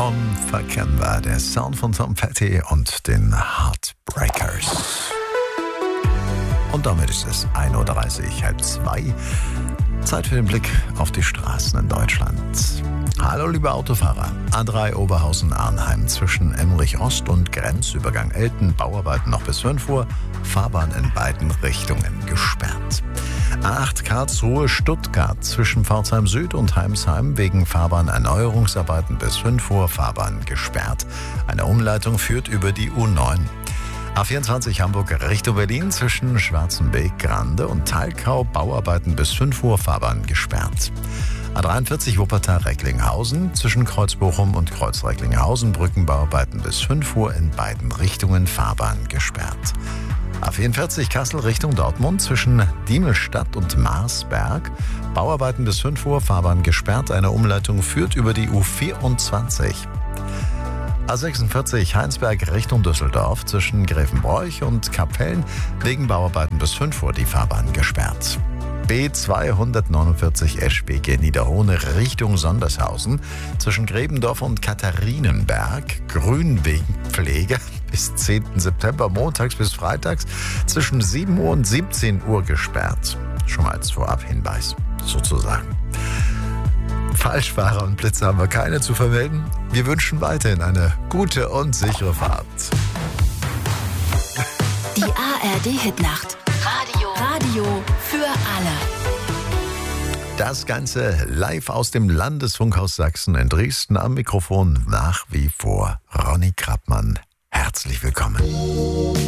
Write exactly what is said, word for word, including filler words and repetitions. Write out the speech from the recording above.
Unverkennbar, der Sound von Tom Petty und den Heartbreakers. Und damit ist es ein Uhr dreißig, halb zwei. Zeit für den Blick auf die Straßen in Deutschland. Hallo liebe Autofahrer. A drei Oberhausen-Arnheim zwischen Emmerich-Ost und Grenzübergang Elten. Bauarbeiten noch bis fünf Uhr. Fahrbahn in beiden Richtungen gesperrt. A acht Karlsruhe-Stuttgart zwischen Pforzheim Süd und Heimsheim wegen Fahrbahnerneuerungsarbeiten bis fünf Uhr. Fahrbahn gesperrt. Eine Umleitung führt über die U neun. A vierundzwanzig Hamburg Richtung Berlin zwischen Schwarzenbeek, Grande und Talkau. Bauarbeiten bis fünf Uhr. Fahrbahn gesperrt. A dreiundvierzig Wuppertal-Recklinghausen zwischen Kreuzbochum und Kreuz-Recklinghausen. Brückenbauarbeiten bis fünf Uhr in beiden Richtungen. Fahrbahn gesperrt. A vierundvierzig Kassel Richtung Dortmund zwischen Diemelstadt und Marsberg. Bauarbeiten bis fünf Uhr. Fahrbahn gesperrt. Eine Umleitung führt über die U vierundzwanzig. A sechsundvierzig Heinsberg Richtung Düsseldorf zwischen Grevenbroich und Kapellen. Wegen Bauarbeiten bis fünf Uhr die Fahrbahn gesperrt. B zweihundertneunundvierzig S B G Niederhohne Richtung Sondershausen zwischen Grebendorf und Katharinenberg. Grünwegpflege bis zehnten September montags bis freitags zwischen sieben Uhr und siebzehn Uhr gesperrt. Schon mal als Vorab-Hinweis sozusagen. Falschfahrer und Blitze haben wir keine zu vermelden. Wir wünschen weiterhin eine gute und sichere Fahrt. Die A R D-Hitnacht. Radio. Radio für alle. Das Ganze live aus dem Landesfunkhaus Sachsen in Dresden. Am Mikrofon nach wie vor Ronny Krappmann. Herzlich willkommen.